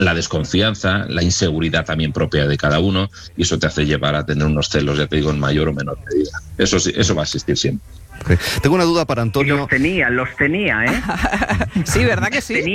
la desconfianza, la inseguridad también propia de cada uno, y eso te hace llevar a tener unos celos, ya te digo, en mayor o menor medida. Eso sí, eso va a existir siempre. Okay. Tengo una duda para Antonio. Los tenía, ¿eh? Sí, ¿verdad que sí?